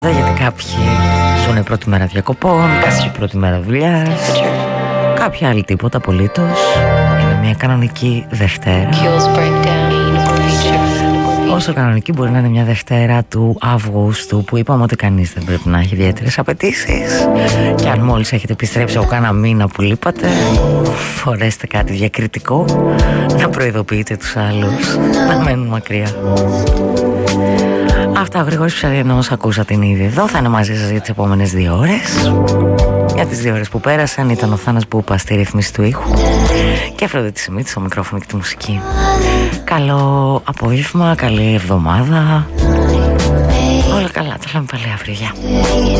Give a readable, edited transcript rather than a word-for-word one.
Γιατί κάποιοι ζουν η πρώτη μέρα διακοπών, κάποιοι η πρώτη μέρα δουλειάς, κάποιοι άλλοι τίποτα απολύτως. Είναι μια κανονική Δευτέρα. Όσο κανονική μπορεί να είναι μια Δευτέρα του Αυγούστου, που είπαμε ότι κανείς δεν πρέπει να έχει ιδιαίτερες απαιτήσεις. Και αν μόλις έχετε επιστρέψει από κάνα μήνα που λείπατε, φορέστε κάτι διακριτικό, να προειδοποιείτε τους άλλους να μένουν μακριά. Αυτά, ο Γρηγόρης Ψαριανός, ακούσατε, είναι ήδη εδώ. Θα είναι μαζί σας για τις επόμενες 2 ώρες. Για τις 2 ώρες που πέρασαν ήταν ο Θάνας Μπούπα στη ρύθμιση του ήχου και Αφροδίτη Σιμίτη στο μικρόφωνο και τη μουσική. Καλό απόγευμα, καλή εβδομάδα. Όλα καλά, τα λέμε πάλι αύριο. Γεια.